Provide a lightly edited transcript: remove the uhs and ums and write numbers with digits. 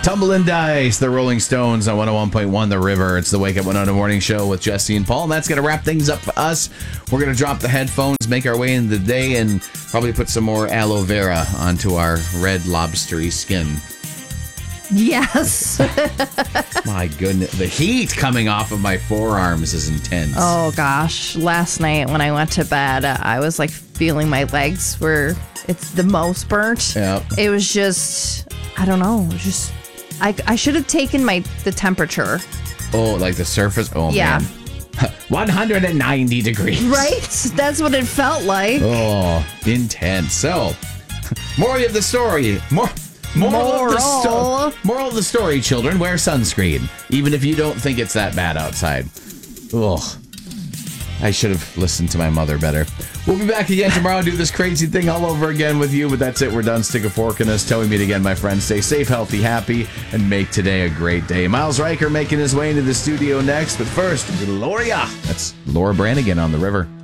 Tumble Dice, the Rolling Stones on 101.1 The River. It's the Wake Up 100 Morning Show with Jesse and Paul. And that's going to wrap things up for us. We're going to drop the headphones, make our way into the day, and probably put some more aloe vera onto our red lobstery skin. Yes. My goodness. The heat coming off of my forearms is intense. Oh, gosh. Last night when I went to bed, I was like feeling my legs were, it's the most burnt. Yep. It was just, I don't know. It was just, I should have taken the temperature. Oh, like the surface? Oh, yeah. Man. 190 degrees. Right? That's what it felt like. Oh, intense. So, moral of the story. Moral of the story, children. Wear sunscreen, even if you don't think it's that bad outside. Ugh. I should have listened to my mother better. We'll be back again tomorrow and do this crazy thing all over again with you, but that's it. We're done. Stick a fork in us till we meet again, my friends. Stay safe, healthy, happy, and make today a great day. Miles Riker making his way into the studio next, but first, Gloria. That's Laura Branigan on The River.